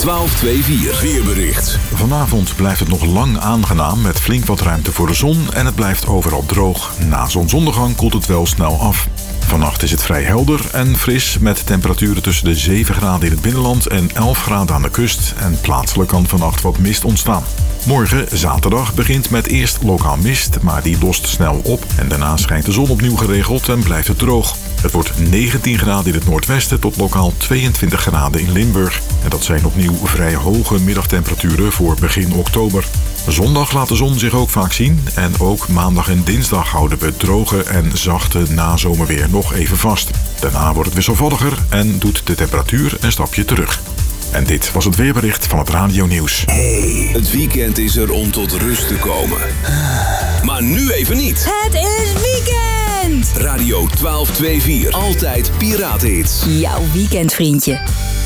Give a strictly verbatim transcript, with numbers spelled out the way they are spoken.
twaalf vierentwintig weerbericht. Vanavond blijft het nog lang aangenaam met flink wat ruimte voor de zon en het blijft overal droog. Na zonsondergang koelt het wel snel af. Vannacht is het vrij helder en fris met temperaturen tussen de zeven graden in het binnenland en elf graden aan de kust. En plaatselijk kan vannacht wat mist ontstaan. Morgen, zaterdag, begint met eerst lokaal mist, maar die lost snel op. En daarna schijnt de zon opnieuw geregeld en blijft het droog. Het wordt negentien graden in het noordwesten tot lokaal tweeëntwintig graden in Limburg. En dat zijn opnieuw vrij hoge middagtemperaturen voor begin oktober. Zondag laat de zon zich ook vaak zien. En ook maandag en dinsdag houden we droge en zachte nazomerweer nog even vast. Daarna wordt het wisselvalliger en doet de temperatuur een stapje terug. En dit was het weerbericht van het Radio Nieuws. Hey, het weekend is er om tot rust te komen. Maar nu even niet. Het is weekend! Radio twaalf vierentwintig, altijd Piratenhits. Jouw weekendvriendje.